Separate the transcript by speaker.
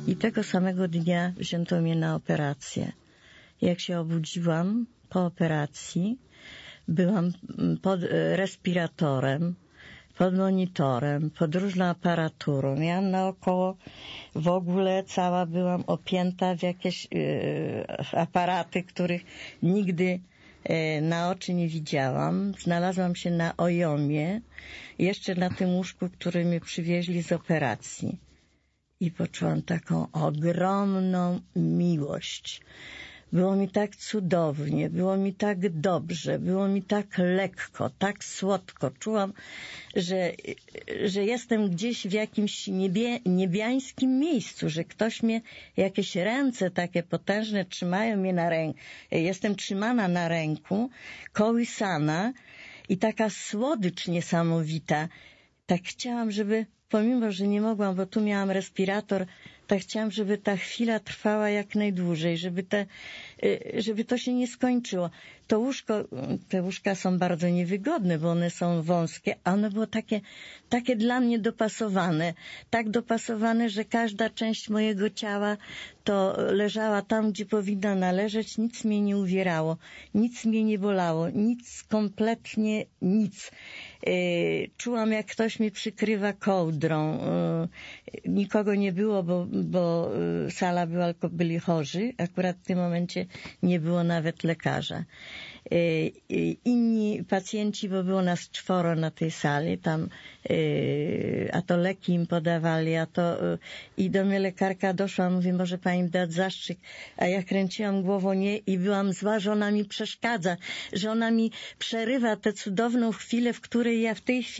Speaker 1: I tego samego dnia wzięto mnie na operację. Jak się obudziłam po operacji, byłam pod respiratorem, pod monitorem, pod różną aparaturą. Miałam naokoło, w ogóle cała byłam opięta w jakieś aparaty, których nigdy na oczy nie widziałam. Znalazłam się na OJOM-ie, jeszcze na tym łóżku, które mnie przywieźli z operacji. I poczułam taką ogromną miłość. Było mi tak cudownie, było mi tak dobrze, było mi tak lekko, tak słodko. Czułam, że jestem gdzieś w jakimś niebiańskim miejscu, że ktoś mnie, jakieś ręce takie potężne trzymają mnie na ręku. Jestem trzymana na ręku, kołysana i taka słodycz niesamowita. Tak chciałam, żeby, pomimo że nie mogłam, bo tu miałam respirator, tak chciałam, żeby ta chwila trwała jak najdłużej, żeby to się nie skończyło. To łóżko, te łóżka są bardzo niewygodne, bo one są wąskie, a one było takie dla mnie dopasowane. Tak dopasowane, że każda część mojego ciała to leżała tam, gdzie powinna należeć. Nic mnie nie uwierało, nic mnie nie bolało, nic, kompletnie nic. Czułam, jak ktoś mi przykrywa kołdrą. Nikogo nie było, bo sala była, tylko byli chorzy. Akurat w tym momencie nie było nawet lekarza. Inni pacjenci, bo było nas 4 na tej sali, tam a to leki im podawali, i do mnie lekarka doszła, mówi, może pani dać zastrzyk, a ja kręciłam głową nie i byłam zła, że ona mi przeszkadza, że ona mi przerywa tę cudowną chwilę, w której ja w tej chwili